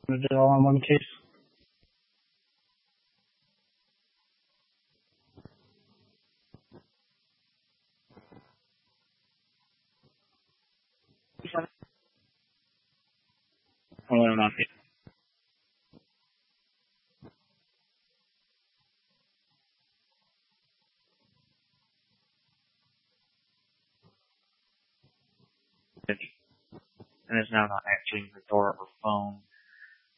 Want to do it all in one case? Hold on. And it's now not answering the door or phone.